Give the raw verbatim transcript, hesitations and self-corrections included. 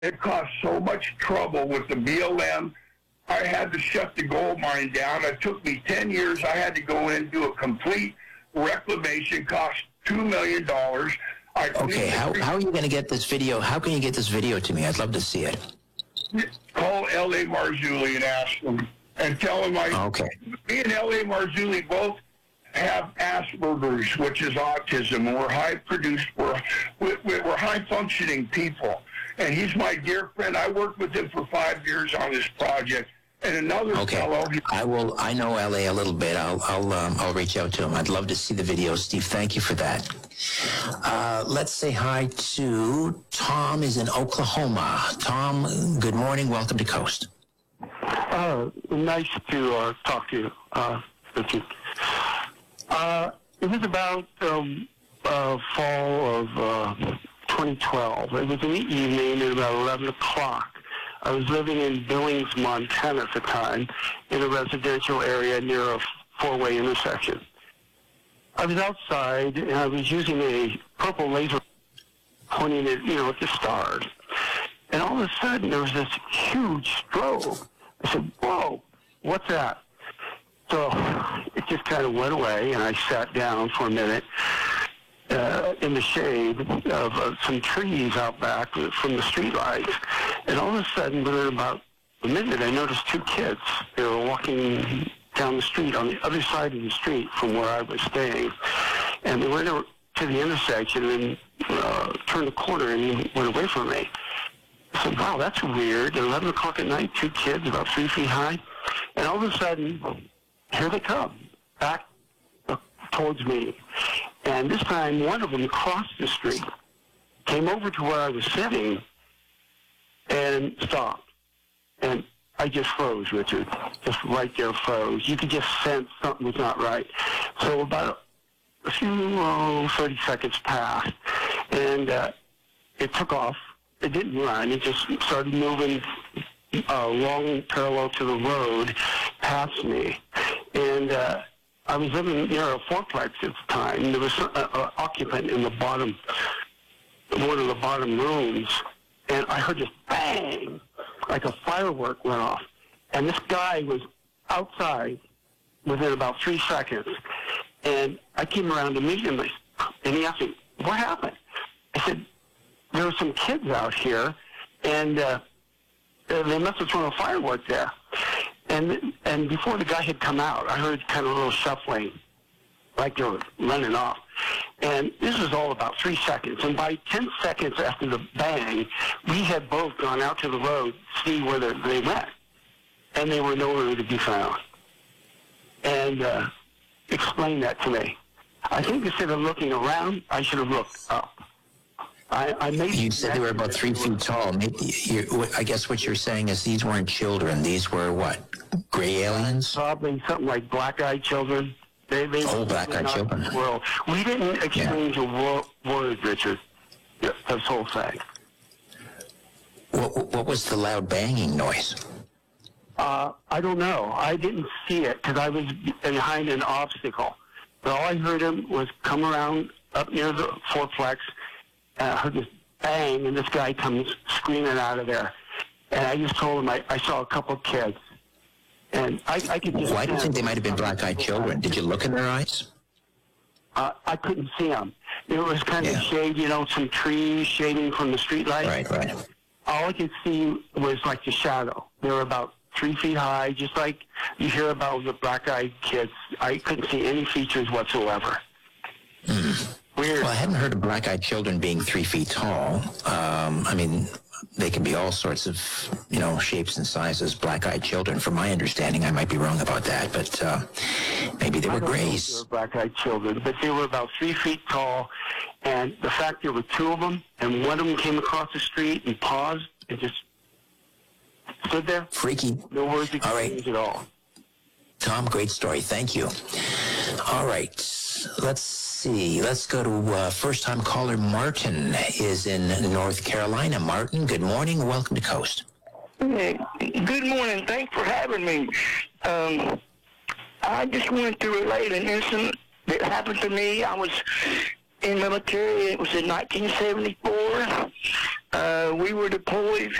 It caused so much trouble with the B L M. I had to shut the gold mine down. It took me ten years. I had to go in and do a complete reclamation, cost two million dollars. I okay, how, how are you going to get this video? How can you get this video to me? I'd love to see it. Call L A Marzulli and ask them, and tell them I, okay. me and L A Marzulli both have Asperger's, which is autism, and we're high produced, we're, we're high functioning people. And he's my dear friend. I worked with him for five years on this project. And another okay. fellow. I will. I know L A a little bit. I'll. I'll. Um, I'll reach out to him. I'd love to see the video, Steve. Thank you for that. Uh, let's say hi to Tom. Is in Oklahoma. Tom, good morning. Welcome to Coast. Uh, nice to uh, talk to you, uh, Richard. Uh, it was about um, uh, fall of uh, twenty twelve. It was in the evening at about eleven o'clock. I was living in Billings, Montana at the time, in a residential area near a four-way intersection. I was outside, and I was using a purple laser pointing it, you know, at the stars. And all of a sudden, there was this huge strobe. I said, whoa, what's that? So it just kind of went away, and I sat down for a minute uh, in the shade of uh, some trees out back from the streetlights. And all of a sudden, within about a minute, I noticed two kids. They were walking down the street on the other side of the street from where I was staying. And they went to the intersection and uh, turned the corner and went away from me. I said, wow, that's weird. At eleven o'clock at night, two kids about three feet high. And all of a sudden, here they come, back towards me. And this time, one of them crossed the street, came over to where I was sitting, and stopped. And I just froze, Richard. Just right there froze. You could just sense something was not right. So about a few, oh, thirty seconds passed, and uh, it took off. It didn't run. It just started moving uh, long parallel to the road past me. And uh, I was living near a fourplex at the time. There was an occupant in the bottom, one of the bottom rooms, and I heard this bang, like a firework went off. And this guy was outside within about three seconds. And I came around immediately, and he asked me, what happened? I said, there were some kids out here, and uh, they must have thrown a firework there. And and before the guy had come out, I heard kind of a little shuffling, like they were running off. And this was all about three seconds. And by ten seconds after the bang, we had both gone out to the road to see where they went. And they were nowhere to be found. And uh, explain that to me. I think instead of looking around, I should have looked up. I, I made you said they were about three feet tall. Maybe you, I guess what you're saying is these weren't children. These were what? Gray aliens? Probably something like black-eyed children. They, they oh, black-eyed children. World. We didn't exchange yeah. a wor word, Richard. Yeah, this whole thing. What, what was the loud banging noise? Uh, I don't know. I didn't see it because I was behind an obstacle. But all I heard him was come around up near the fourplex. And I heard this bang, and this guy comes screaming out of there. And I just told him I, I saw a couple of kids. And I, I could just... Why do you think they might have been black-eyed children? Did you look in their eyes? Uh, I couldn't see them. There was kind yeah. of shade, you know, some trees shading from the streetlight. Right, right. All I could see was like the shadow. They were about three feet high, just like you hear about the black-eyed kids. I couldn't see any features whatsoever. Mm. Weird. Well, I hadn't heard of black-eyed children being three feet tall. Um, I mean, they can be all sorts of, you know, shapes and sizes, black-eyed children. From my understanding, I might be wrong about that, but uh, maybe they were I don't grays. know if they were black-eyed children, but they were about three feet tall, and the fact there were two of them, and one of them came across the street and paused and just stood there. Freaky. No words exchanged at all. Tom, great story. Thank you. All right. Let's see. Let's go to uh, first-time caller Martin is in North Carolina. Martin, good morning. Welcome to Coast. Hey, good morning. Thanks for having me. Um, I just wanted to relate an incident that happened to me. I was in military. It was in nineteen seventy-four. Uh, we were deployed